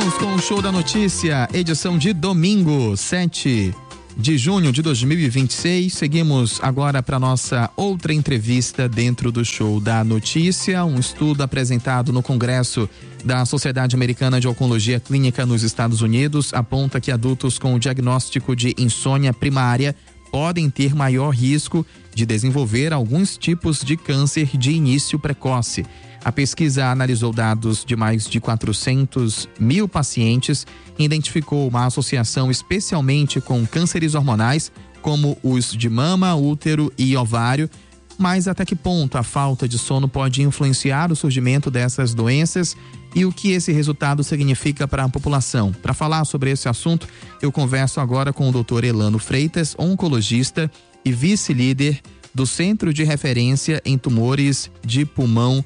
Voltamos com o Show da Notícia, edição de domingo, 7 de junho de 2026. Seguimos agora para nossa outra entrevista dentro do Show da Notícia. Um estudo apresentado no Congresso da Sociedade Americana de Oncologia Clínica nos Estados Unidos aponta que adultos com diagnóstico de insônia primária podem ter maior risco de desenvolver alguns tipos de câncer de início precoce. A pesquisa analisou dados de mais de 400 mil pacientes e identificou uma associação especialmente com cânceres hormonais, como os de mama, útero e ovário. Mas até que ponto a falta de sono pode influenciar o surgimento dessas doenças e o que esse resultado significa para a população? Para falar sobre esse assunto, eu converso agora com o Dr. Elano Freitas, oncologista e vice-líder do Centro de Referência em Tumores de Pulmão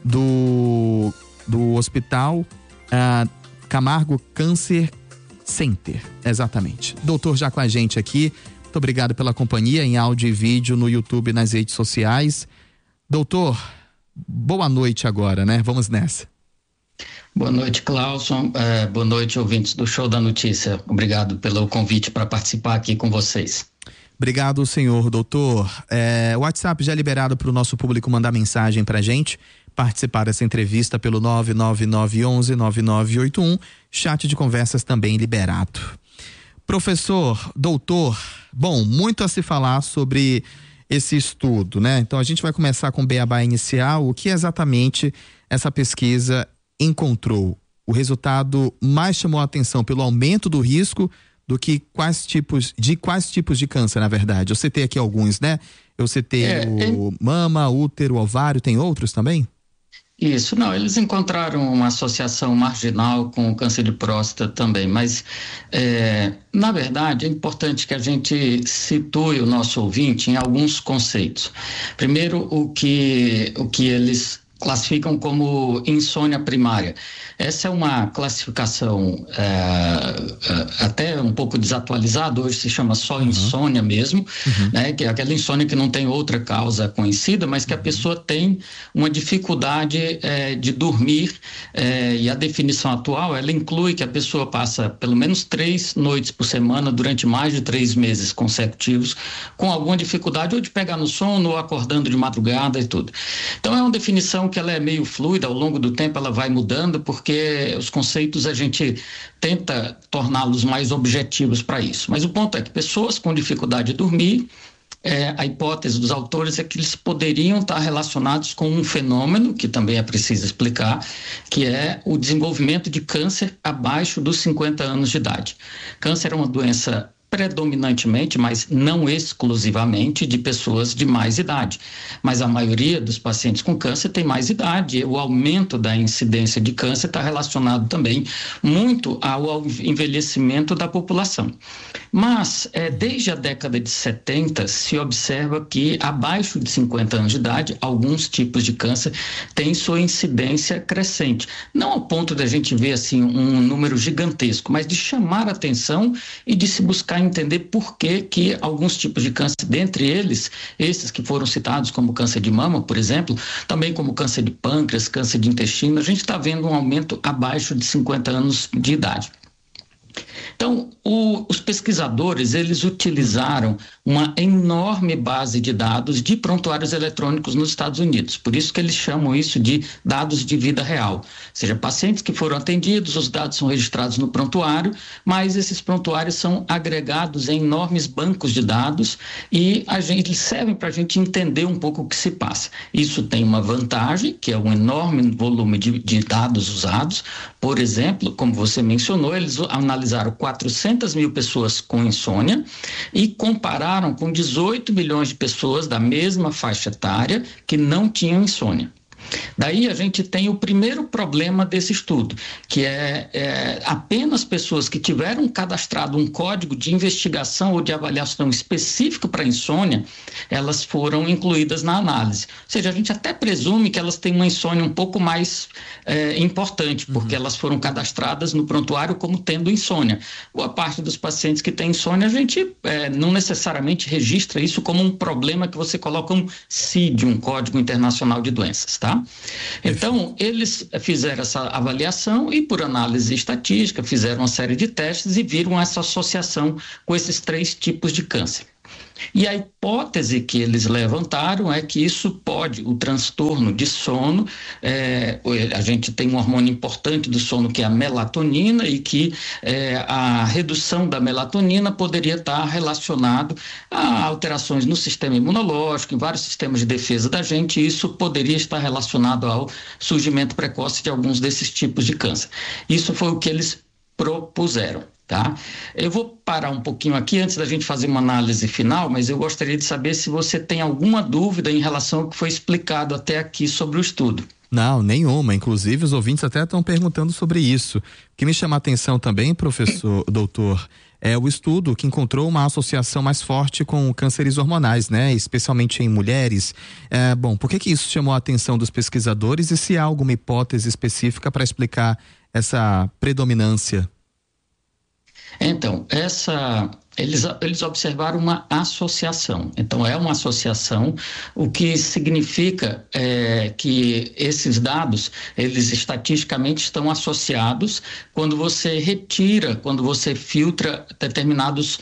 do Hospital Camargo Cancer Center. Exatamente. Doutor, já com a gente aqui. Muito obrigado pela companhia em áudio e vídeo no YouTube e nas redes sociais. Doutor, boa noite agora, né? Vamos nessa. Boa noite, Clauson. Boa noite, ouvintes do Show da Notícia. Obrigado pelo convite para participar aqui com vocês. Obrigado, senhor doutor. O WhatsApp já é liberado para o nosso público mandar mensagem para a gente, participar dessa entrevista pelo 99911-9981. Chat de conversas também liberado. Professor, doutor, bom, muito a se falar sobre esse estudo, né? Então a gente vai começar com o beabá inicial. O que exatamente essa pesquisa encontrou? O resultado mais chamou a atenção pelo aumento do risco do que quais tipos de câncer, na verdade. Eu citei aqui alguns, né? Eu citei o mama, útero, ovário, tem outros também? Isso, não, eles encontraram uma associação marginal com o câncer de próstata também, mas na verdade é importante que a gente situe o nosso ouvinte em alguns conceitos. Primeiro, o que eles classificam como insônia primária. Essa é uma classificação até um pouco desatualizada, hoje se chama só insônia mesmo, né? Que é aquela insônia que não tem outra causa conhecida, mas que a pessoa tem uma dificuldade de dormir, e a definição atual, ela inclui que a pessoa passa pelo menos 3 noites por semana durante mais de 3 meses consecutivos com alguma dificuldade ou de pegar no sono ou acordando de madrugada e tudo. Então é uma definição que ela é meio fluida, ao longo do tempo ela vai mudando, porque os conceitos a gente tenta torná-los mais objetivos para isso. Mas o ponto é que pessoas com dificuldade de dormir, a hipótese dos autores é que eles poderiam estar relacionados com um fenômeno, que também é preciso explicar, que é o desenvolvimento de câncer abaixo dos 50 anos de idade. Câncer é uma doença predominantemente, mas não exclusivamente, de pessoas de mais idade. Mas a maioria dos pacientes com câncer tem mais idade. O aumento da incidência de câncer está relacionado também muito ao envelhecimento da população. Mas, desde a década de 70, se observa que abaixo de 50 anos de idade, alguns tipos de câncer têm sua incidência crescente. Não ao ponto de a gente ver assim, um número gigantesco, mas de chamar a atenção e de se buscar entender por que alguns tipos de câncer, dentre eles, esses que foram citados como câncer de mama, por exemplo, também como câncer de pâncreas, câncer de intestino, a gente está vendo um aumento abaixo de 50 anos de idade. Então, os pesquisadores, eles utilizaram uma enorme base de dados de prontuários eletrônicos nos Estados Unidos. Por isso que eles chamam isso de dados de vida real. Ou seja, pacientes que foram atendidos, os dados são registrados no prontuário, mas esses prontuários são agregados em enormes bancos de dados e eles servem para a gente entender um pouco o que se passa. Isso tem uma vantagem, que é um enorme volume de dados usados. Por exemplo, como você mencionou, eles analisaram 400 mil pessoas com insônia e compararam com 18 milhões de pessoas da mesma faixa etária que não tinham insônia. Daí a gente tem o primeiro problema desse estudo, que é apenas pessoas que tiveram cadastrado um código de investigação ou de avaliação específico para insônia, elas foram incluídas na análise. Ou seja, a gente até presume que elas têm uma insônia um pouco mais importante, porque elas foram cadastradas no prontuário como tendo insônia. Boa parte dos pacientes que têm insônia, a gente não necessariamente registra isso como um problema que você coloca um CID, um Código Internacional de Doenças, tá? tá? Então, eles fizeram essa avaliação e, por análise estatística, fizeram uma série de testes e viram essa associação com esses 3 tipos de câncer. E a hipótese que eles levantaram é que isso pode, o transtorno de sono, a gente tem um hormônio importante do sono que é a melatonina e que a redução da melatonina poderia estar relacionado a alterações no sistema imunológico, em vários sistemas de defesa da gente, e isso poderia estar relacionado ao surgimento precoce de alguns desses tipos de câncer. Isso foi o que eles propuseram. Tá? Eu vou parar um pouquinho aqui antes da gente fazer uma análise final, mas eu gostaria de saber se você tem alguma dúvida em relação ao que foi explicado até aqui sobre o estudo. Não, nenhuma. Inclusive, os ouvintes até estão perguntando sobre isso. O que me chama a atenção também, professor, doutor, é o estudo que encontrou uma associação mais forte com cânceres hormonais, né? Especialmente em mulheres. Bom, por que isso chamou a atenção dos pesquisadores e se há alguma hipótese específica para explicar essa predominância? Então, eles observaram uma associação. Então, é uma associação, o que significa que esses dados, eles estatisticamente estão associados quando você retira, quando você filtra determinados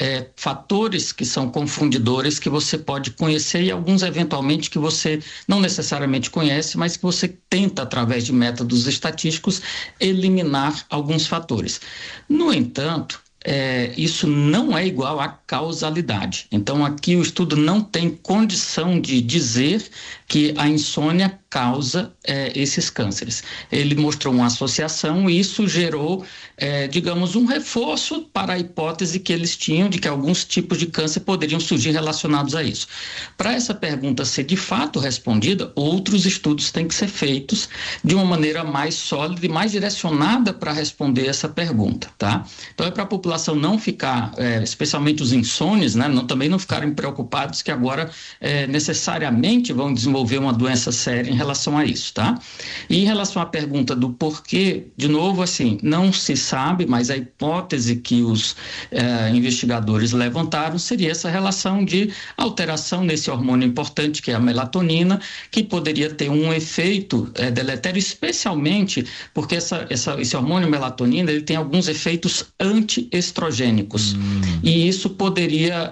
fatores que são confundidores que você pode conhecer e alguns eventualmente que você não necessariamente conhece, mas que você tenta, através de métodos estatísticos, eliminar alguns fatores. No entanto, isso não é igual à causalidade. Então, aqui o estudo não tem condição de dizer que a insônia causa esses cânceres. Ele mostrou uma associação e isso gerou, digamos, um reforço para a hipótese que eles tinham de que alguns tipos de câncer poderiam surgir relacionados a isso. Para essa pergunta ser de fato respondida, outros estudos têm que ser feitos de uma maneira mais sólida e mais direcionada para responder essa pergunta, tá? Então, é para a população não ficar, especialmente os insônios, né, também não ficarem preocupados que agora necessariamente vão desenvolver uma doença séria em relação a isso, tá? E em relação à pergunta do porquê, de novo, assim, não se sabe, mas a hipótese que os investigadores levantaram seria essa relação de alteração nesse hormônio importante que é a melatonina, que poderia ter um efeito deletério, especialmente porque esse hormônio melatonina, ele tem alguns efeitos antiestrogênicos. E isso poderia,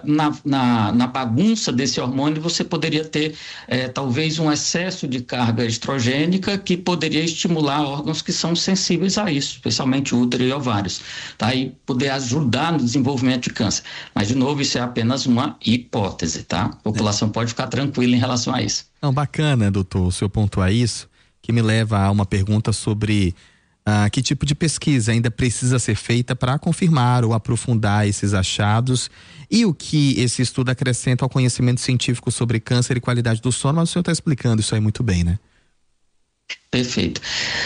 na bagunça desse hormônio, você poderia ter talvez um excesso de carga estrogênica que poderia estimular órgãos que são sensíveis a isso, especialmente útero e ovários, tá? E poder ajudar no desenvolvimento de câncer. Mas, de novo, isso é apenas uma hipótese, tá? A população pode ficar tranquila em relação a isso. Não, bacana, doutor, o senhor pontuar isso, que me leva a uma pergunta sobre que tipo de pesquisa ainda precisa ser feita para confirmar ou aprofundar esses achados e o que esse estudo acrescenta ao conhecimento científico sobre câncer e qualidade do sono, mas o senhor está explicando isso aí muito bem, né? Perfeito.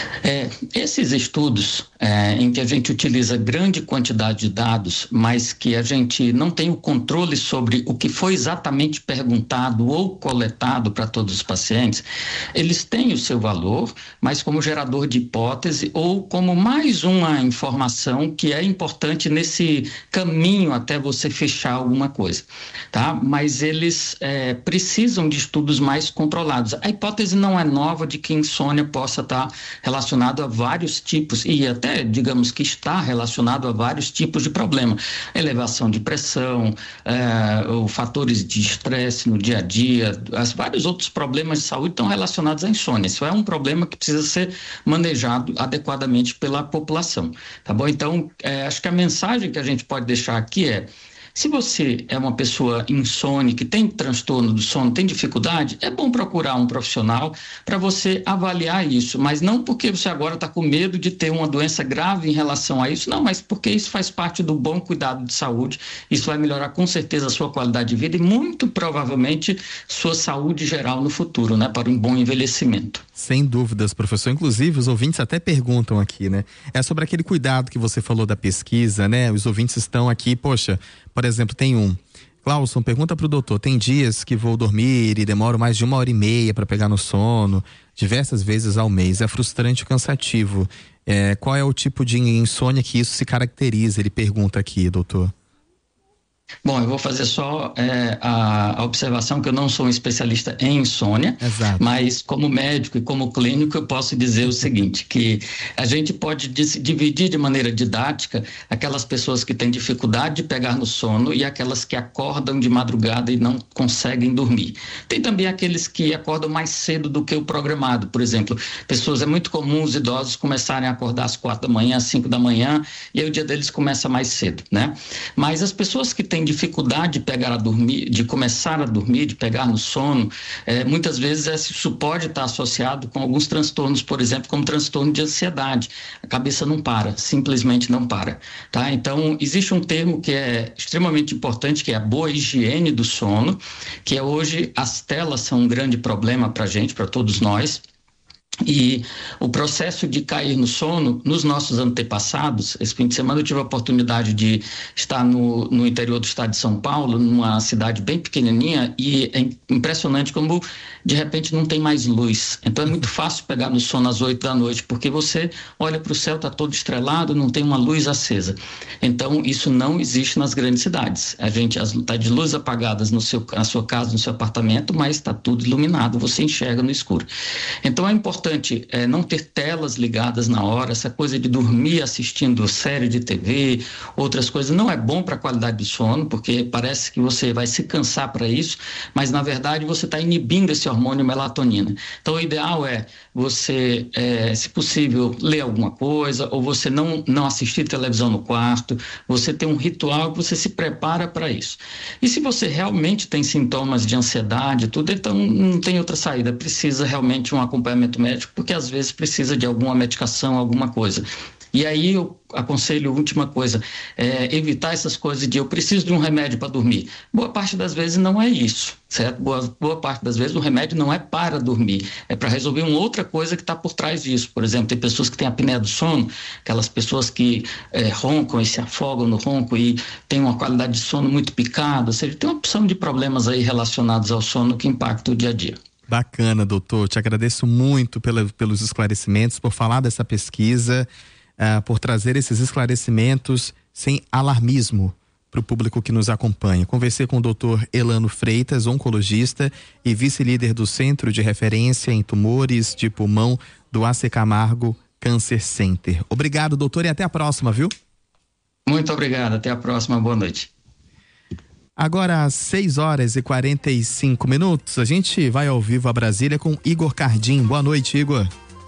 Esses estudos em que a gente utiliza grande quantidade de dados, mas que a gente não tem o controle sobre o que foi exatamente perguntado ou coletado para todos os pacientes, eles têm o seu valor, mas como gerador de hipótese ou como mais uma informação que é importante nesse caminho até você fechar alguma coisa, tá? Mas eles precisam de estudos mais controlados. A hipótese não é nova de que insônia possa estar relacionado a vários tipos e até, digamos que está relacionado a vários tipos de problema. Elevação de pressão, fatores de estresse no dia a dia, vários outros problemas de saúde estão relacionados à insônia. Isso é um problema que precisa ser manejado adequadamente pela população, tá bom? Então, acho que a mensagem que a gente pode deixar aqui é: se você é uma pessoa insone, que tem transtorno do sono, tem dificuldade, é bom procurar um profissional para você avaliar isso, mas não porque você agora está com medo de ter uma doença grave em relação a isso, não, mas porque isso faz parte do bom cuidado de saúde, isso vai melhorar com certeza a sua qualidade de vida e muito provavelmente sua saúde geral no futuro, né, para um bom envelhecimento. Sem dúvidas, professor. Inclusive, os ouvintes até perguntam aqui, né? É sobre aquele cuidado que você falou da pesquisa, né? Os ouvintes estão aqui, poxa, por exemplo, tem um. Clauson, pergunta pro doutor, tem dias que vou dormir e demoro mais de 1h30 para pegar no sono, diversas vezes ao mês. É frustrante e cansativo. Qual é o tipo de insônia que isso se caracteriza? Ele pergunta aqui, doutor. Bom, eu vou fazer só a observação que eu não sou um especialista em insônia, Exato. mas como médico e como clínico eu posso dizer o seguinte, que a gente pode dividir de maneira didática aquelas pessoas que têm dificuldade de pegar no sono e aquelas que acordam de madrugada e não conseguem dormir. Tem também aqueles que acordam mais cedo do que o programado, por exemplo, é muito comum os idosos começarem a acordar às 4 da manhã, às 5 da manhã, e aí o dia deles começa mais cedo, né? Mas as pessoas que têm dificuldade de pegar a dormir, de começar a dormir, de pegar no sono, muitas vezes isso pode estar associado com alguns transtornos, por exemplo, como transtorno de ansiedade. A cabeça não para, simplesmente não para, tá? Então, existe um termo que é extremamente importante, que é a boa higiene do sono, que hoje as telas são um grande problema para a gente, para todos nós. E o processo de cair no sono, nos nossos antepassados, esse fim de semana eu tive a oportunidade de estar no interior do estado de São Paulo, numa cidade bem pequenininha, e é impressionante como de repente não tem mais luz. Então é muito fácil pegar no sono às 8 da noite, porque você olha para o céu, está todo estrelado, não tem uma luz acesa. Então isso não existe nas grandes cidades. A gente está de luz apagadas na sua casa, no seu apartamento, mas está tudo iluminado, você enxerga no escuro. Então é importante não ter telas ligadas na hora, essa coisa de dormir assistindo série de TV, outras coisas, não é bom para a qualidade do sono, porque parece que você vai se cansar para isso, mas na verdade você está inibindo esse hormônio melatonina. Então o ideal é você, se possível, ler alguma coisa, ou você não assistir televisão no quarto, você ter um ritual que você se prepara para isso. E se você realmente tem sintomas de ansiedade, tudo, então não tem outra saída, precisa realmente um acompanhamento médico, porque às vezes precisa de alguma medicação, alguma coisa. E aí eu aconselho, última coisa, evitar essas coisas de eu preciso de um remédio para dormir. Boa parte das vezes não é isso, certo? Boa parte das vezes o remédio não é para dormir, é para resolver uma outra coisa que está por trás disso. Por exemplo, tem pessoas que têm apneia do sono, aquelas pessoas que roncam e se afogam no ronco e têm uma qualidade de sono muito picada, ou seja, tem uma opção de problemas aí relacionados ao sono que impactam o dia a dia. Bacana, doutor. Te agradeço muito pelos esclarecimentos, por falar dessa pesquisa, por trazer esses esclarecimentos sem alarmismo para o público que nos acompanha. Conversei com o doutor Elano Freitas, oncologista e vice-líder do Centro de Referência em Tumores de Pulmão do AC Camargo Cancer Center. Obrigado, doutor, e até a próxima, viu? Muito obrigado, até a próxima, boa noite. Agora às 6h45, a gente vai ao vivo a Brasília com Igor Cardim. Boa noite, Igor.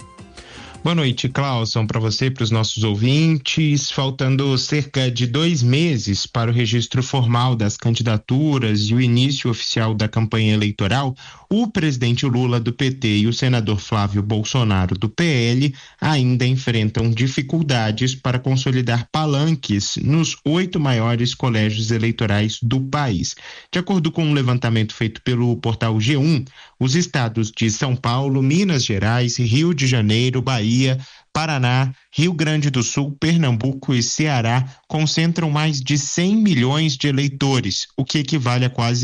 Boa noite, Clauson, para você e para os nossos ouvintes. Faltando cerca de 2 meses para o registro formal das candidaturas e o início oficial da campanha eleitoral, o presidente Lula do PT e o senador Flávio Bolsonaro do PL ainda enfrentam dificuldades para consolidar palanques nos 8 maiores colégios eleitorais do país. De acordo com um levantamento feito pelo portal G1, os estados de São Paulo, Minas Gerais, Rio de Janeiro, Bahia, Paraná, Rio Grande do Sul, Pernambuco e Ceará concentram mais de 100 milhões de eleitores, o que equivale a quase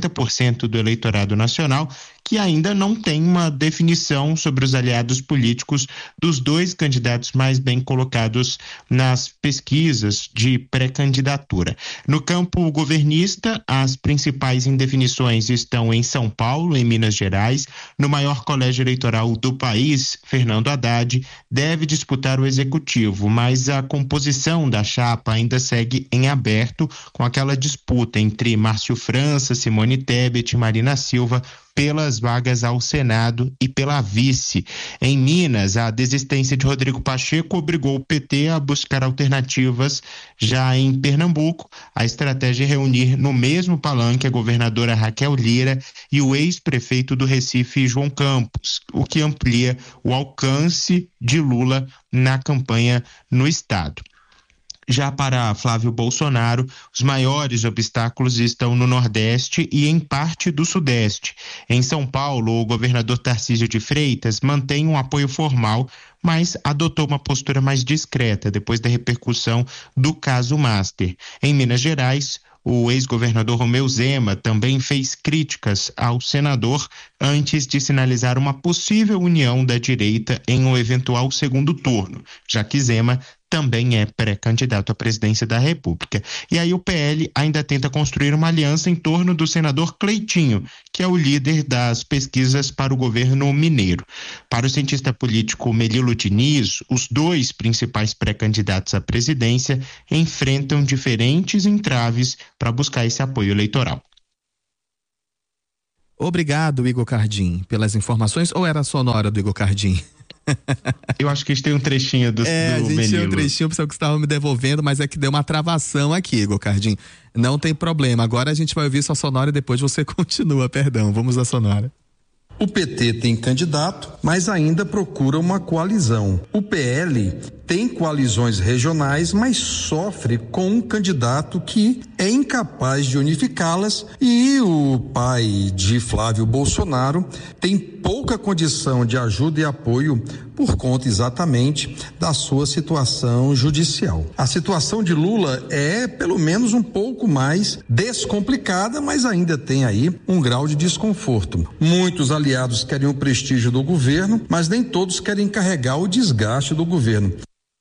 70% do eleitorado nacional, que ainda não tem uma definição sobre os aliados políticos dos 2 candidatos mais bem colocados nas pesquisas de pré-candidatura. No campo governista, as principais indefinições estão em São Paulo, em Minas Gerais. No maior colégio eleitoral do país, Fernando Haddad deve disputar o executivo, mas a composição da chapa ainda segue em aberto, com aquela disputa entre Márcio França, Simone Tebet e Marina Silva pelas vagas ao Senado e pela vice. Em Minas, a desistência de Rodrigo Pacheco obrigou o PT a buscar alternativas. Já em Pernambuco, a estratégia é reunir no mesmo palanque a governadora Raquel Lira e o ex-prefeito do Recife, João Campos, o que amplia o alcance de Lula na campanha no estado. Já para Flávio Bolsonaro, os maiores obstáculos estão no Nordeste e em parte do Sudeste. Em São Paulo, o governador Tarcísio de Freitas mantém um apoio formal, mas adotou uma postura mais discreta depois da repercussão do caso Master. Em Minas Gerais, o ex-governador Romeu Zema também fez críticas ao senador antes de sinalizar uma possível união da direita em um eventual segundo turno, já que Zema também é pré-candidato à presidência da República. E aí o PL ainda tenta construir uma aliança em torno do senador Cleitinho, que é o líder das pesquisas para o governo mineiro. Para o cientista político Melilo Diniz, os dois principais pré-candidatos à presidência enfrentam diferentes entraves para buscar esse apoio eleitoral. Obrigado, Igor Cardim, pelas informações. Ou era a sonora do Igor Cardim? Eu acho que a gente tem um trechinho do a gente Melilo. Tinha um trechinho, pessoal, que estava me devolvendo, mas é que deu uma travação aqui, Igor Cardim. Não tem problema, agora a gente vai ouvir sua sonora e depois você continua, perdão. Vamos à sonora. O PT tem candidato, mas ainda procura uma coalizão. O PL tem coalizões regionais, mas sofre com um candidato que é incapaz de unificá-las, e o pai de Flávio Bolsonaro tem pouca condição de ajuda e apoio por conta exatamente da sua situação judicial. A situação de Lula é pelo menos um pouco mais descomplicada, mas ainda tem aí um grau de desconforto. Muitos aliados querem o prestígio do governo, mas nem todos querem carregar o desgaste do governo.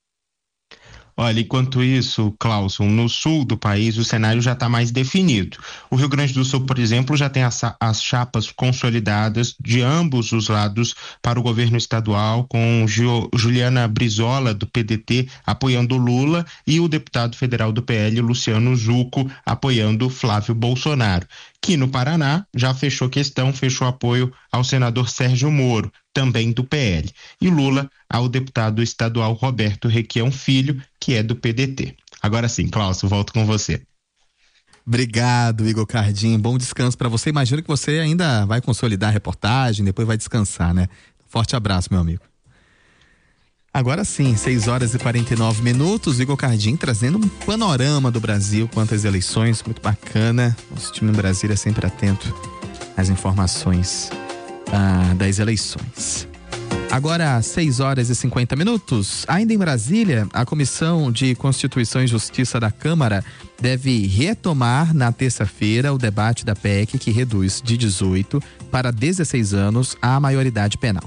Olha, enquanto isso, Clauson, no sul do país o cenário já está mais definido. O Rio Grande do Sul, por exemplo, já tem as chapas consolidadas de ambos os lados para o governo estadual, com Juliana Brizola, do PDT, apoiando Lula, e o deputado federal do PL, Luciano Zucco, apoiando Flávio Bolsonaro. Que no Paraná já fechou apoio ao senador Sérgio Moro, também do PL. E Lula ao deputado estadual Roberto Requião Filho, que é do PDT. Agora sim, Cláudio, volto com você. Obrigado, Igor Cardim. Bom descanso para você. Imagino que você ainda vai consolidar a reportagem, depois vai descansar, né? Forte abraço, meu amigo. Agora sim, 6h49, Igor Cardim trazendo um panorama do Brasil quanto às eleições, muito bacana. Nosso time no Brasil é sempre atento às informações das eleições. Agora, 6h50, ainda em Brasília, a Comissão de Constituição e Justiça da Câmara deve retomar na terça-feira o debate da PEC que reduz de 18 para 16 anos a maioridade penal.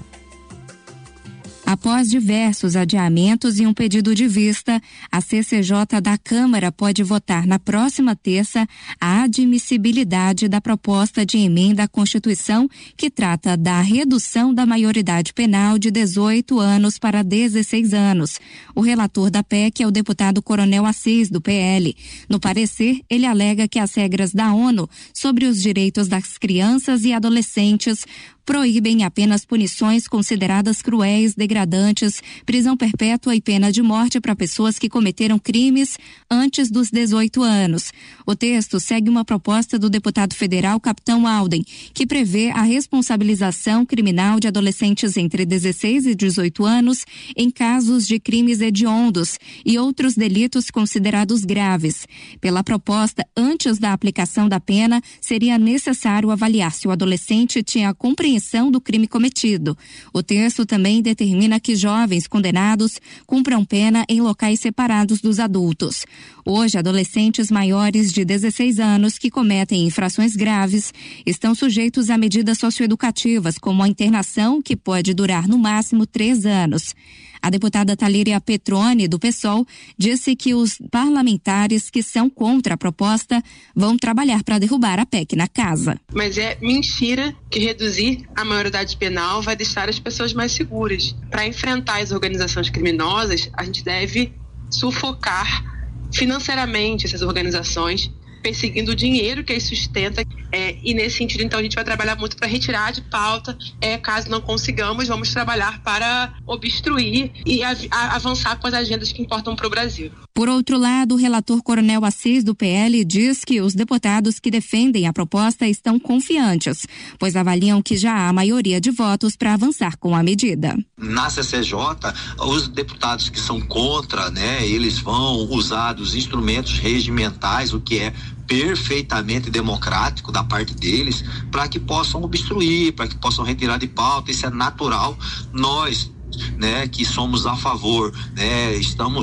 Após diversos adiamentos e um pedido de vista, a CCJ da Câmara pode votar na próxima terça a admissibilidade da proposta de emenda à Constituição que trata da redução da maioridade penal de 18 anos para 16 anos. O relator da PEC é o deputado Coronel Assis, do PL. No parecer, ele alega que as regras da ONU sobre os direitos das crianças e adolescentes proíbem apenas punições consideradas cruéis, degradantes, prisão perpétua e pena de morte para pessoas que cometeram crimes antes dos 18 anos. O texto segue uma proposta do deputado federal Capitão Alden, que prevê a responsabilização criminal de adolescentes entre 16 e 18 anos em casos de crimes hediondos e outros delitos considerados graves. Pela proposta, antes da aplicação da pena, seria necessário avaliar se o adolescente tinha compreensão do crime cometido. O texto também determina que jovens condenados cumpram pena em locais separados dos adultos. Hoje, adolescentes maiores de 16 anos que cometem infrações graves estão sujeitos a medidas socioeducativas, como a internação, que pode durar no máximo 3 anos. A deputada Talíria Petroni, do PSOL, disse que os parlamentares que são contra a proposta vão trabalhar para derrubar a PEC na casa. Mas é mentira que reduzir a maioridade penal vai deixar as pessoas mais seguras. Para enfrentar as organizações criminosas, a gente deve sufocar financeiramente essas organizações, perseguindo o dinheiro que as sustenta, e nesse sentido, então, a gente vai trabalhar muito para retirar de pauta, caso não consigamos, vamos trabalhar para obstruir e avançar com as agendas que importam para o Brasil. Por outro lado, o relator Coronel Assis, do PL, diz que os deputados que defendem a proposta estão confiantes, pois avaliam que já há maioria de votos para avançar com a medida. Na CCJ, os deputados que são contra, eles vão usar dos instrumentos regimentais, o que é perfeitamente democrático da parte deles, para que possam obstruir, para que possam retirar de pauta. Isso é natural. Nós, que somos a favor, estamos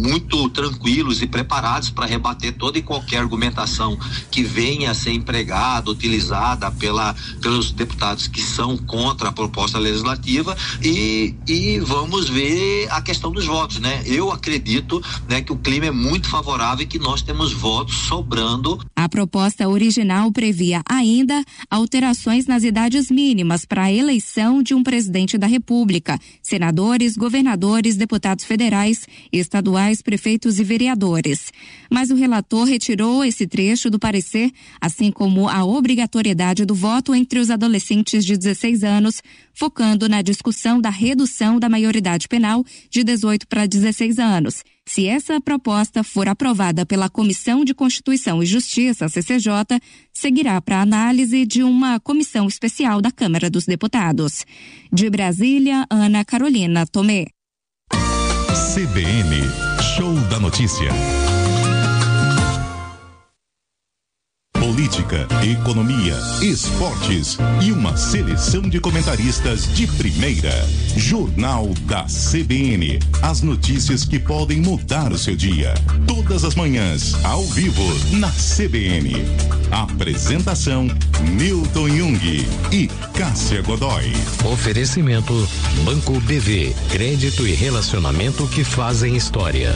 muito tranquilos e preparados para rebater toda e qualquer argumentação que venha a ser empregada, utilizada pelos deputados que são contra a proposta legislativa, e vamos ver a questão dos votos, né? Eu acredito, né, que o clima é muito favorável e que nós temos votos sobrando. A proposta original previa ainda alterações nas idades mínimas para a eleição de um presidente da República, senadores, governadores, deputados federais, estaduais, prefeitos e vereadores. Mas o relator retirou esse trecho do parecer, assim como a obrigatoriedade do voto entre os adolescentes de 16 anos, focando na discussão da redução da maioridade penal de 18 para 16 anos. Se essa proposta for aprovada pela Comissão de Constituição e Justiça, CCJ, seguirá para análise de uma comissão especial da Câmara dos Deputados. De Brasília, Ana Carolina Tomé. CBN, Show da Notícia. Política, economia, esportes e uma seleção de comentaristas de primeira. Jornal da CBN. As notícias que podem mudar o seu dia. Todas as manhãs, ao vivo, na CBN. Apresentação: Newton Jung e Cássia Godoy. Oferecimento: Banco BV. Crédito e relacionamento que fazem história.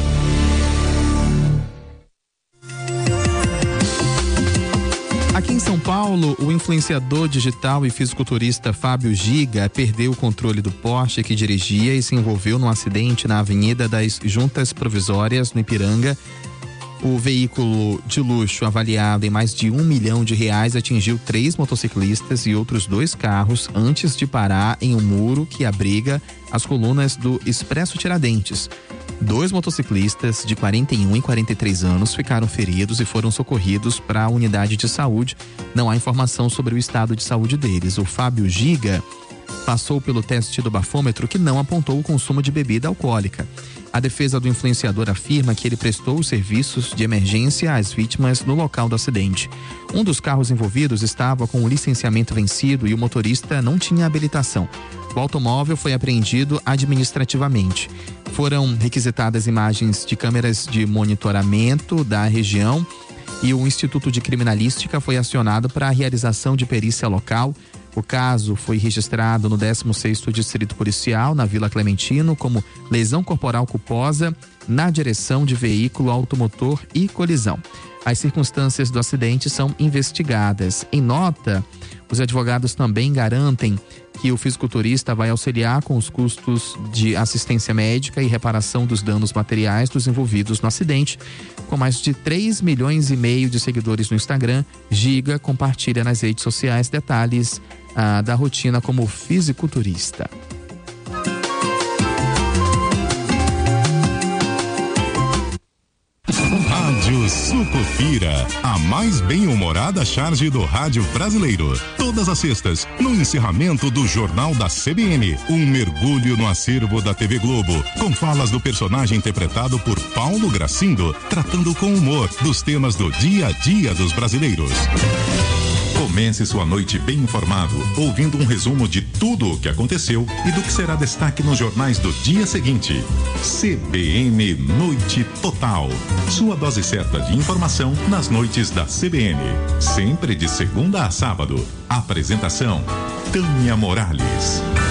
Aqui em São Paulo, o influenciador digital e fisiculturista Fábio Giga perdeu o controle do Porsche que dirigia e se envolveu num acidente na Avenida das Juntas Provisórias, no Ipiranga. O veículo de luxo, avaliado em mais de R$1 milhão, atingiu 3 motociclistas e outros 2 carros antes de parar em um muro que abriga as colunas do Expresso Tiradentes. 2 motociclistas de 41 e 43 anos ficaram feridos e foram socorridos para a unidade de saúde. Não há informação sobre o estado de saúde deles. O Fábio Giga passou pelo teste do bafômetro, que não apontou o consumo de bebida alcoólica. A defesa do influenciador afirma que ele prestou os serviços de emergência às vítimas no local do acidente. Um dos carros envolvidos estava com o licenciamento vencido e o motorista não tinha habilitação. O automóvel foi apreendido administrativamente. Foram requisitadas imagens de câmeras de monitoramento da região e o Instituto de Criminalística foi acionado para a realização de perícia local. O caso foi registrado no 16º Distrito Policial, na Vila Clementino, como lesão corporal culposa na direção de veículo automotor e colisão. As circunstâncias do acidente são investigadas. Em nota, os advogados também garantem que o fisiculturista vai auxiliar com os custos de assistência médica e reparação dos danos materiais dos envolvidos no acidente. Com mais de 3,5 milhões de seguidores no Instagram, Giga compartilha nas redes sociais detalhes da rotina como fisiculturista. Rádio Sucupira, a mais bem-humorada charge do rádio brasileiro. Todas as sextas, no encerramento do Jornal da CBN, um mergulho no acervo da TV Globo, com falas do personagem interpretado por Paulo Gracindo, tratando com humor dos temas do dia a dia dos brasileiros. Comece sua noite bem informado, ouvindo um resumo de tudo o que aconteceu e do que será destaque nos jornais do dia seguinte. CBN Noite Total. Sua dose certa de informação nas noites da CBN. Sempre de segunda a sábado. Apresentação: Tânia Morales.